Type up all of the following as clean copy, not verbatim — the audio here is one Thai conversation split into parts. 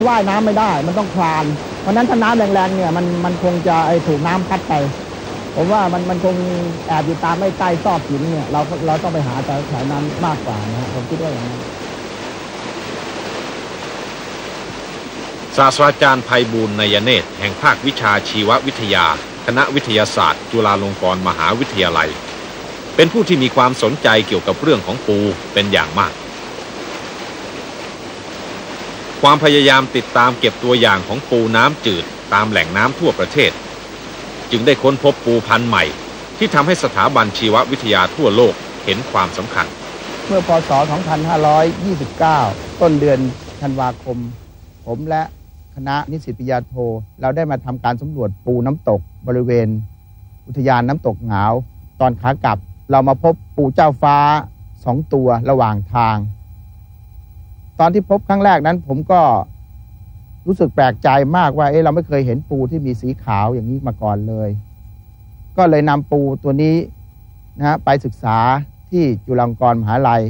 ว่ายน้ำไม่ได้มันต้องคลานเพราะนั้นถ้าน้ำแรงๆเนี่ยมันคงจะถูกน้ำพัดไปผมว่ามันคงแอบอยู่ตามไม่ใต้ซอกหินเนี่ยเราต้องไปหาแถวนั้นมากกว่านะผมคิดว่าอย่างนั้นศาสตราจารย์ไพบูลย์ ไนยเนตรแห่งภาควิชาชีววิทยาคณะวิทยาศาสตร์จุฬาลงกรณ์มหาวิทยาลัยเป็นผู้ที่มีความสนใจเกี่ยวกับเรื่องของปูเป็นอย่างมากความพยายามติดตามเก็บตัวอย่างของปูน้ำจืดตามแหล่งน้ำทั่วประเทศจึงได้ค้นพบปูพันธุ์ใหม่ที่ทำให้สถาบันชีววิทยาทั่วโลกเห็นความสำคัญเมื่อพ.ศ. 2529ต้นเดือนธันวาคมผมและคณะนิสิตปริญญาโทเราได้มาทำการสำรวจปูน้ำตกบริเวณอุทยานน้ำตกหงาวตอนขากลับเรามาพบปูเจ้าฟ้า2ตัวระหว่างทางตอนที่พบครั้งแรกนั้นผมก็รู้สึกแปลกใจมากว่าเราไม่เคยเห็นปูที่มีสีขาวอย่างนี้มาก่อนเลยก็เลยนำปูตัวนี้นะไปศึกษาที่จุฬาลงกรณ์มหาวิทยาลัย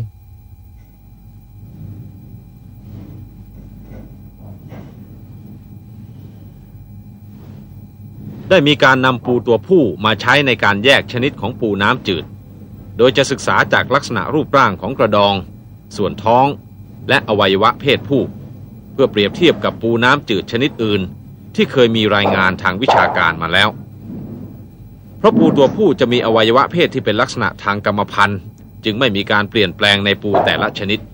ได้มีการนำปูตัวผู้มาใช้ในการแยกชนิดของปูน้ำจืดโดยจะศึกษาจากลักษณะรูปร่างของกระดองส่วนท้องและอวัยวะเพศผู้เพื่อเปรียบเทียบกับปูน้ำจืดชนิดอื่นที่เคยมีรายงานทางวิชาการมาแล้วเพราะปูตัวผู้จะมีอวัยวะเพศที่เป็นลักษณะทางกรรมพันธุ์จึงไม่มีการเปลี่ยนแปลงในปูแต่ละชนิด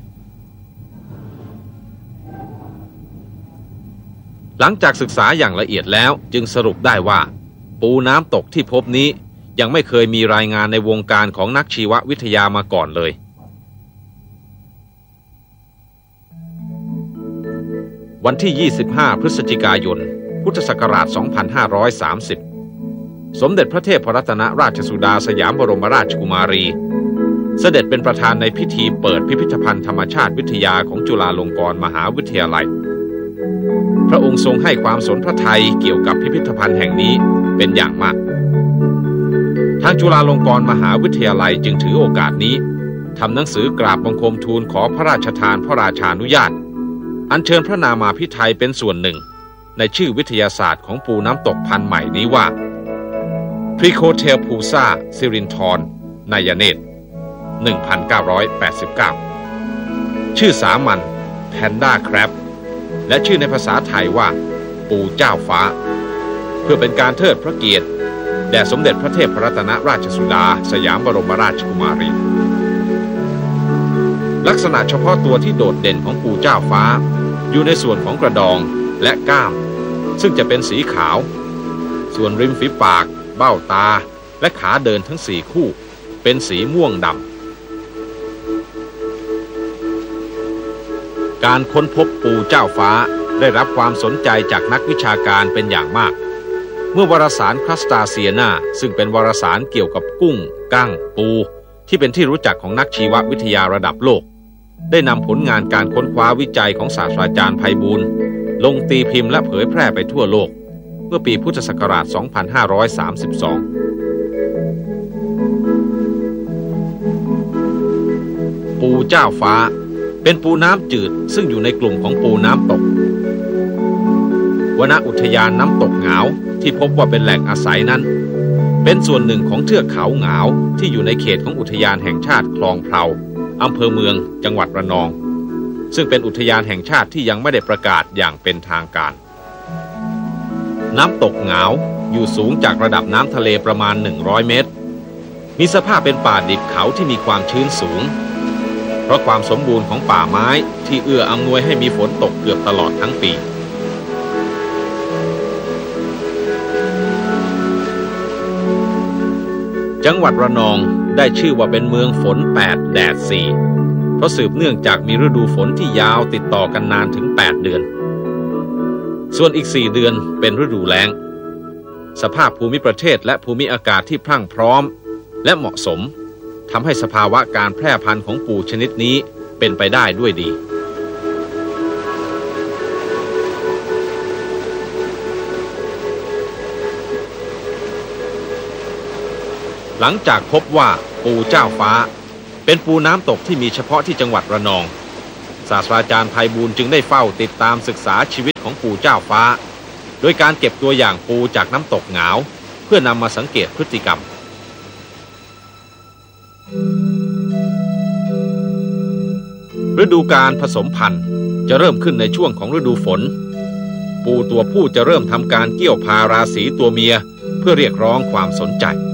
หลังจากศึกษาอย่างละเอียดแล้วจึงสรุปได้ว่าปูน้ำตกที่พบนี้ยังไม่เคยมีรายงานในวงการของนักชีววิทยามาก่อนเลยวันที่25พฤศจิกายนพุทธศักราช2530สมเด็จพระเทพรัตนราชสุดาสยามบรมราชกุมารีเสด็จเป็นประธานในพิธีเปิดพิพิธภัณฑ์ธรรมชาติวิทยาของจุฬาลงกรณ์มหาวิทยาลัยพระองค์ทรงให้ความสนพระทัยเกี่ยวกับพิพิธภัณฑ์แห่งนี้เป็นอย่างมากทางจุฬาลงกรณ์มหาวิทยาลัยจึงถือโอกาสนี้ทำหนังสือกราบบังคมทูลขอพระราชทานพระราชานุญาตอัญเชิญพระนามาภิไธยเป็นส่วนหนึ่งในชื่อวิทยาศาสตร์ของปูน้ำตกพันธุ์ใหม่นี้ว่า Trichotheripusa syrinthon ไนยเนตร 1989 ชื่อสามัญ Panda Crab และชื่อในภาษาไทยว่าปูเจ้าฟ้าเพื่อเป็นการเทิดพระเกียรติแด่สมเด็จพระเทพรัตนราชสุดาสยามบรมราชกุมารีลักษณะเฉพาะตัวที่โดดเด่นของปูเจ้าฟ้าอยู่ในส่วนของกระดองและก้ามซึ่งจะเป็นสีขาวส่วนริมฝีปากเบ้าตาและขาเดินทั้ง4คู่เป็นสีม่วงดำการค้นพบปูเจ้าฟ้าได้รับความสนใจจากนักวิชาการเป็นอย่างมากเมื่อวารสารครัสตาเซียนาซึ่งเป็นวารสารเกี่ยวกับกุ้งกั้งปูที่เป็นที่รู้จักของนักชีววิทยาระดับโลกได้นำผลงานการค้นคว้าวิจัยของศาสตราจารย์ไพบูลย์ลงตีพิมพ์และเผยแพร่ไปทั่วโลกเมื่อปีพุทธศักราช 2532 ปูเจ้าฟ้าเป็นปูน้ำจืดซึ่งอยู่ในกลุ่มของปูน้ำตกวนอุทยานน้ำตกหงาวที่พบว่าเป็นแหล่งอาศัยนั้นเป็นส่วนหนึ่งของเทือกเขาหงาวที่อยู่ในเขตของอุทยานแห่งชาติคลองเพลาอำเภอเมืองจังหวัดระนองซึ่งเป็นอุทยานแห่งชาติที่ยังไม่ได้ประกาศอย่างเป็นทางการน้ำตกหงาวอยู่สูงจากระดับน้ำทะเลประมาณ100 เมตรมีสภาพเป็นป่าดิบเขาที่มีความชื้นสูงเพราะความสมบูรณ์ของป่าไม้ที่เอื้ออำนวยให้มีฝนตกเกือบตลอดทั้งปีจังหวัดระนองได้ชื่อว่าเป็นเมืองฝน8 แดด 4เพราะสืบเนื่องจากมีฤดูฝนที่ยาวติดต่อกันนานถึง8 เดือนส่วนอีก4 เดือนเป็นฤดูแล้งสภาพภูมิประเทศและภูมิอากาศที่พรั่งพร้อมและเหมาะสมทำให้สภาวะการแพร่พันธุ์ของปูชนิดนี้เป็นไปได้ด้วยดีหลังจากพบว่าปูเจ้าฟ้าเป็นปูน้ำตกที่มีเฉพาะที่จังหวัดระนองศาสตราจารย์ไพบูลย์จึงได้เฝ้าติดตามศึกษาชีวิตของปูเจ้าฟ้าโดยการเก็บตัวอย่างปูจากน้ำตกหงาวเพื่อนำมาสังเกตพฤติกรรมฤดูการผสมพันธุ์จะเริ่มขึ้นในช่วงของฤดูฝนปูตัวผู้จะเริ่มทำการเกี่ยวพาราสีตัวเมียเพื่อเรียกร้องความสนใจ